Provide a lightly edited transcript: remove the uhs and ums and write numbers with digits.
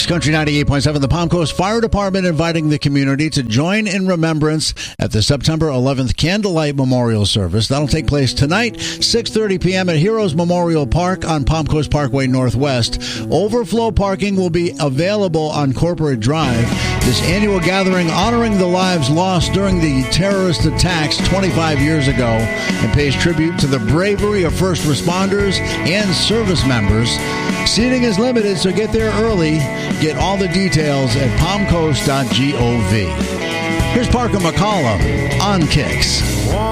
Country 98.7, the Palm Coast Fire Department inviting the community to join in remembrance at the September 11th Candlelight Memorial Service. That'll take place tonight, 6:30 p.m. at Heroes Memorial Park on Palm Coast Parkway Northwest. Overflow parking will be available on Corporate Drive. This annual gathering honoring the lives lost during the terrorist attacks 25 years ago and pays tribute to the bravery of first responders and service members. Seating is limited, so get there early. Get all the details at palmcoast.gov. Here's Parker McCollum on Kicks.